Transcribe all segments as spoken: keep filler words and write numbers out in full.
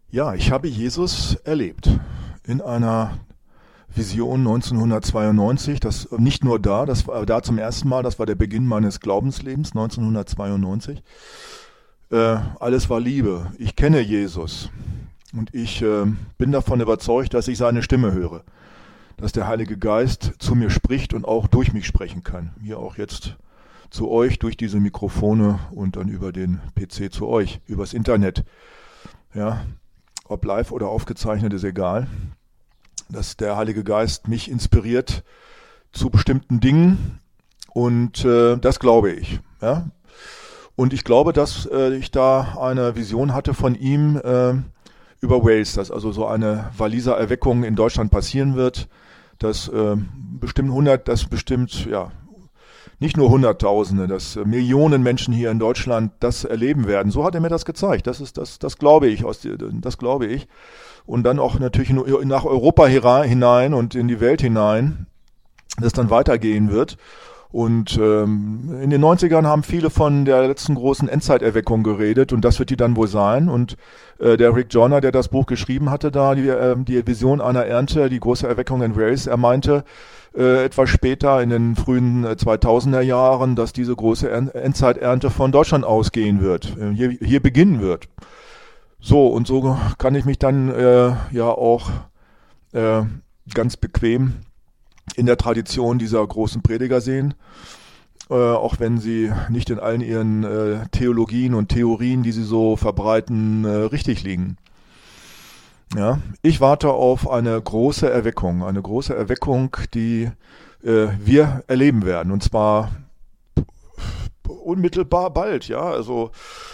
Ja, ich habe Jesus erlebt in einer Vision neunzehnhundertzweiundneunzig. Das nicht nur da, das war da zum ersten Mal, das war der Beginn meines Glaubenslebens neunzehnhundertzweiundneunzig. Äh, alles war Liebe. Ich kenne Jesus und ich äh, bin davon überzeugt, dass ich seine Stimme höre, dass der Heilige Geist zu mir spricht und auch durch mich sprechen kann. Hier auch jetzt zu euch durch diese Mikrofone und dann über den P C zu euch, übers Internet. Ja, ob live oder aufgezeichnet, ist egal. Dass der Heilige Geist mich inspiriert zu bestimmten Dingen und äh, das glaube ich. Ja? Und ich glaube, dass äh, ich da eine Vision hatte von ihm äh, über Wales, dass also so eine Walliser Erweckung in Deutschland passieren wird, dass äh, bestimmt hundert, dass bestimmt, ja, nicht nur Hunderttausende, dass äh, Millionen Menschen hier in Deutschland das erleben werden. So hat er mir das gezeigt. Das ist das, das glaube ich, aus, das glaube ich. Und dann auch natürlich nach Europa hinein und in die Welt hinein, das dann weitergehen wird. Und ähm, in den neunzigern haben viele von der letzten großen Endzeiterweckung geredet und das wird die dann wohl sein. Und äh, der Rick Joyner, der das Buch geschrieben hatte, da die, äh, die Vision einer Ernte, die große Erweckung in Wales, er meinte äh, etwas später in den frühen äh, zweitausender Jahren, dass diese große Endzeiternte von Deutschland ausgehen wird, äh, hier, hier beginnen wird. So, und so kann ich mich dann äh, ja auch äh, ganz bequem in der Tradition dieser großen Prediger sehen, äh, auch wenn sie nicht in allen ihren äh, Theologien und Theorien, die sie so verbreiten, äh, richtig liegen. Ja, ich warte auf eine große Erweckung, eine große Erweckung, die äh, wir erleben werden, und zwar unmittelbar bald, ja, also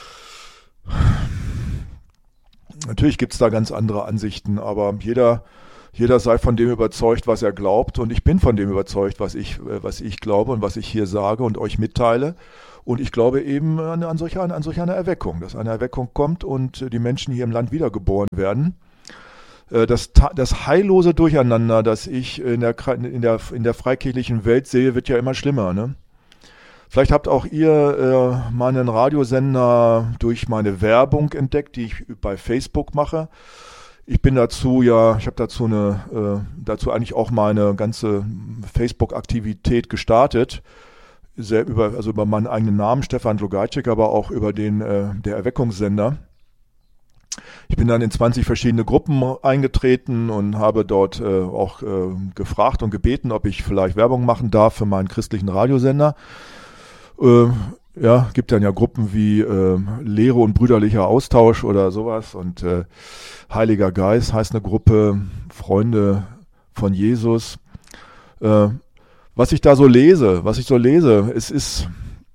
natürlich gibt's da ganz andere Ansichten, aber jeder, jeder sei von dem überzeugt, was er glaubt. Und ich bin von dem überzeugt, was ich, was ich glaube und was ich hier sage und euch mitteile. Und ich glaube eben an, an, solch eine, an solch eine Erweckung, dass eine Erweckung kommt und die Menschen hier im Land wiedergeboren werden. Das, das heillose Durcheinander, das ich in der, in der, in der freikirchlichen Welt sehe, wird ja immer schlimmer, ne? Vielleicht habt auch ihr äh, meinen Radiosender durch meine Werbung entdeckt, die ich bei Facebook mache. Ich bin dazu ja, ich habe dazu eine, äh, dazu eigentlich auch meine ganze Facebook-Aktivität gestartet, sehr über, also über meinen eigenen Namen Stefan Logajczyk, aber auch über den äh, der Erweckungssender. Ich bin dann in zwanzig verschiedene Gruppen eingetreten und habe dort äh, auch äh, gefragt und gebeten, ob ich vielleicht Werbung machen darf für meinen christlichen Radiosender. Äh, ja, gibt dann ja Gruppen wie äh, Lehre und brüderlicher Austausch oder sowas und äh, Heiliger Geist heißt eine Gruppe, Freunde von Jesus. Äh, was ich da so lese, was ich so lese, es ist,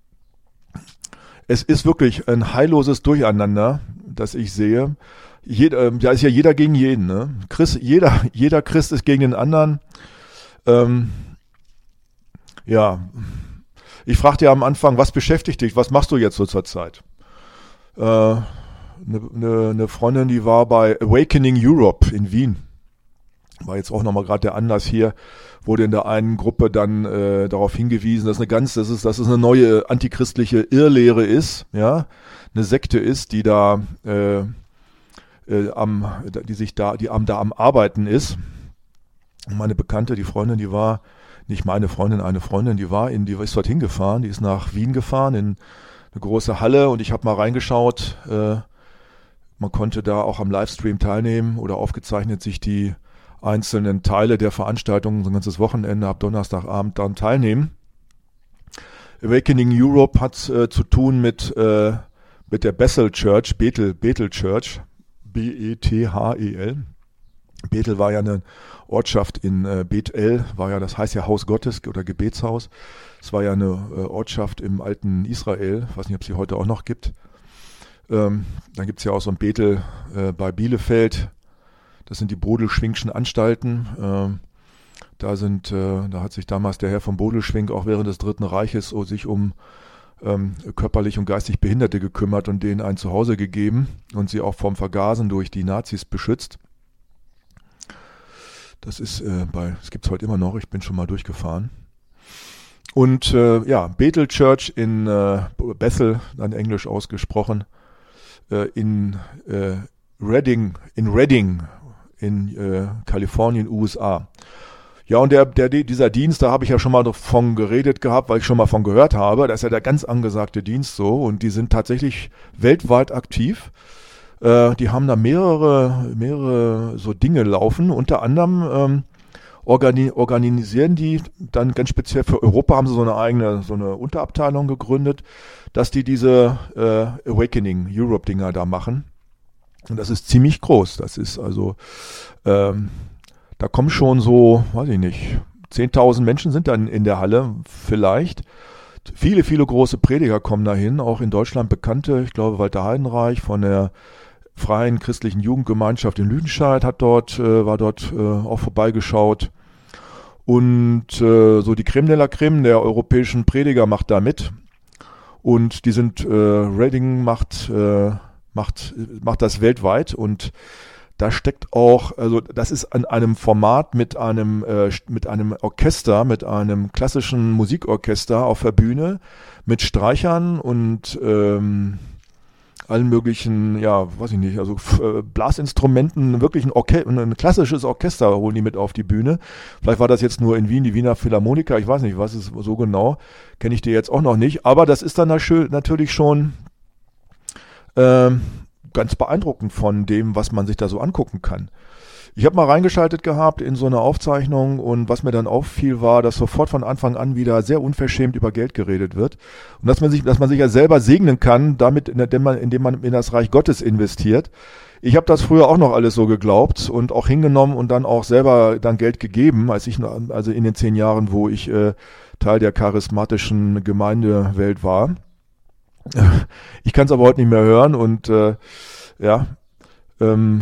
es ist wirklich ein heilloses Durcheinander, das ich sehe. Jeder, da ist ja jeder gegen jeden, ne? Christ, jeder, jeder Christ ist gegen den anderen. Ähm, ja. Ich fragte ja am Anfang, was beschäftigt dich, was machst du jetzt so zur Zeit? Äh, eine, eine, eine Freundin, die war bei Awakening Europe in Wien. War jetzt auch nochmal gerade der Anlass hier, wurde in der einen Gruppe dann äh, darauf hingewiesen, dass eine ganz, das ist, dass es eine neue antichristliche Irrlehre ist, ja, eine Sekte ist, die da, äh, äh, am, die sich da, die am da am Arbeiten ist. Und meine Bekannte, die Freundin, die war nicht meine Freundin, eine Freundin, die war in, die ist dorthin gefahren, die ist nach Wien gefahren in eine große Halle und ich habe mal reingeschaut, äh, man konnte da auch am Livestream teilnehmen oder aufgezeichnet sich die einzelnen Teile der Veranstaltung, so ein ganzes Wochenende ab Donnerstagabend dann teilnehmen. Awakening Europe hat äh, zu tun mit, äh, mit der Bethel Church, Bethel, Bethel Church, B E T H E L. Bethel war ja eine Ortschaft in äh, Bethel, war ja, das heißt ja Haus Gottes oder Gebetshaus. Es war ja eine äh, Ortschaft im alten Israel, ich weiß nicht, ob es sie heute auch noch gibt. Ähm, dann gibt es ja auch so ein Bethel äh, bei Bielefeld, das sind die Bodelschwingschen Anstalten. Ähm, da sind, äh, da hat sich damals der Herr von Bodelschwingh auch während des Dritten Reiches oh, sich um ähm, körperlich und geistig Behinderte gekümmert und denen ein Zuhause gegeben und sie auch vom Vergasen durch die Nazis beschützt. Das ist äh, bei, das gibt's heute immer noch, ich bin schon mal durchgefahren. Und äh, ja, Bethel Church in äh, Bethel, dann englisch ausgesprochen, äh, in, äh, Redding, in Redding in äh, Kalifornien, U S A. Ja, und der, der, dieser Dienst, da habe ich ja schon mal davon geredet gehabt, weil ich schon mal von gehört habe. Das ist ja der ganz angesagte Dienst so und die sind tatsächlich weltweit aktiv. Äh, die haben da mehrere, mehrere so Dinge laufen. Unter anderem ähm, organi- organisieren die dann ganz speziell für Europa, haben sie so eine eigene, so eine Unterabteilung gegründet, dass die diese äh, Awakening Europe Dinger da machen. Und das ist ziemlich groß. Das ist also ähm, da kommen schon so, weiß ich nicht, zehntausend Menschen sind dann in der Halle vielleicht. Viele, viele große Prediger kommen dahin, auch in Deutschland bekannte. Ich glaube, Walter Heidenreich von der Freien Christlichen Jugendgemeinschaft in Lüdenscheid hat dort, äh, war dort äh, auch vorbeigeschaut. Und äh, so die Creme de la Creme der europäischen Prediger macht da mit. Und die sind, äh, Redding macht, äh, macht, macht das weltweit und da steckt auch, also das ist an einem Format mit einem äh, mit einem Orchester, mit einem klassischen Musikorchester auf der Bühne, mit Streichern und ähm, allen möglichen, ja, weiß ich nicht, also äh, Blasinstrumenten, wirklich ein, Orche- ein klassisches Orchester holen die mit auf die Bühne. Vielleicht war das jetzt nur in Wien, die Wiener Philharmoniker, ich weiß nicht, was ist so genau, kenne ich die jetzt auch noch nicht, aber das ist dann natürlich schon ähm, ganz beeindruckend von dem, was man sich da so angucken kann. Ich habe mal reingeschaltet gehabt in so eine Aufzeichnung und was mir dann auffiel, war, dass sofort von Anfang an wieder sehr unverschämt über Geld geredet wird und dass man sich, dass man sich ja selber segnen kann, damit, indem man, indem man in das Reich Gottes investiert. Ich habe das früher auch noch alles so geglaubt und auch hingenommen und dann auch selber dann Geld gegeben, als ich, also in den zehn Jahren, wo ich äh, Teil der charismatischen Gemeindewelt war. Ich kann es aber heute nicht mehr hören und äh, ja, ähm,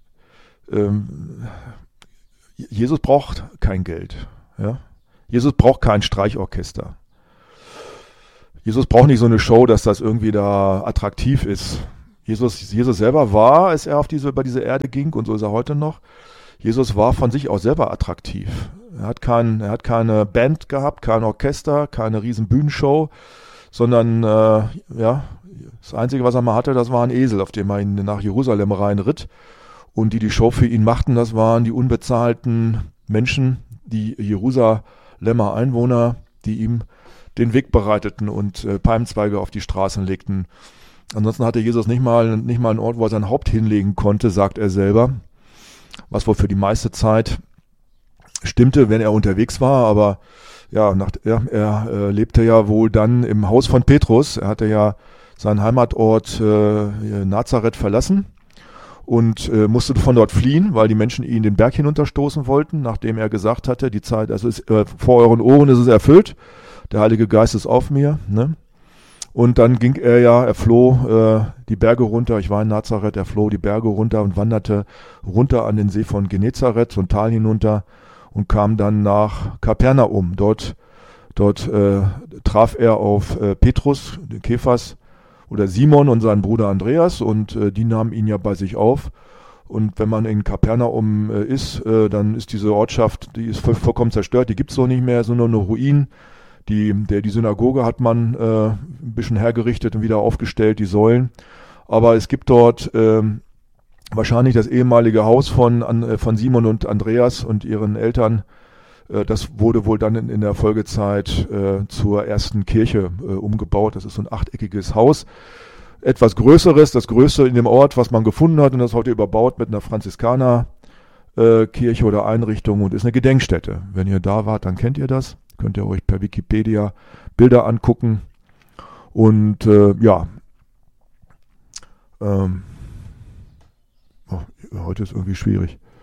ähm, Jesus braucht kein Geld. Ja? Jesus braucht kein Streichorchester. Jesus braucht nicht so eine Show, dass das irgendwie da attraktiv ist. Jesus, Jesus selber war, als er auf diese, über diese Erde ging, und so ist er heute noch, Jesus war von sich aus selber attraktiv. Er hat, kein, er hat keine Band gehabt, kein Orchester, keine riesen Bühnenshow, sondern äh, ja, das Einzige, was er mal hatte, das war ein Esel, auf dem er ihn nach Jerusalem reinritt. Und die die Show für ihn machten, das waren die unbezahlten Menschen, die Jerusalemer Einwohner, die ihm den Weg bereiteten und äh, Palmzweige auf die Straßen legten. Ansonsten hatte Jesus nicht mal, nicht mal einen Ort, wo er sein Haupt hinlegen konnte, sagt er selber. Was wohl für die meiste Zeit stimmte, wenn er unterwegs war, aber ja, nach, er, er äh, lebte ja wohl dann im Haus von Petrus. Er hatte ja seinen Heimatort äh, Nazareth verlassen und äh, musste von dort fliehen, weil die Menschen ihn den Berg hinunterstoßen wollten, nachdem er gesagt hatte, die Zeit, also ist, äh, vor euren Ohren ist es erfüllt, der Heilige Geist ist auf mir, ne? Und dann ging er ja, er floh äh, die Berge runter, ich war in Nazareth, er floh die Berge runter und wanderte runter an den See von Genezareth, so ein Tal hinunter und kam dann nach Kapernaum. Dort, dort äh, traf er auf äh, Petrus, den Kephas, oder Simon und seinen Bruder Andreas und äh, die nahmen ihn ja bei sich auf. Und wenn man in Kapernaum äh, ist, äh, dann ist diese Ortschaft, die ist voll, vollkommen zerstört, die gibt's so nicht mehr, so nur eine Ruin. Die, der, die Synagoge hat man äh, ein bisschen hergerichtet und wieder aufgestellt, die Säulen. Aber es gibt dort äh, wahrscheinlich das ehemalige Haus von, an, von Simon und Andreas und ihren Eltern. Äh, das wurde wohl dann in, in der Folgezeit äh, zur ersten Kirche äh, umgebaut. Das ist so ein achteckiges Haus. Etwas größeres, das größte in dem Ort, was man gefunden hat. Und das ist heute überbaut mit einer Franziskanerkirche äh, oder Einrichtung und ist eine Gedenkstätte. Wenn ihr da wart, dann kennt ihr das. Könnt ihr euch per Wikipedia Bilder angucken. Und äh, ja, ähm, oh, heute ist irgendwie schwierig.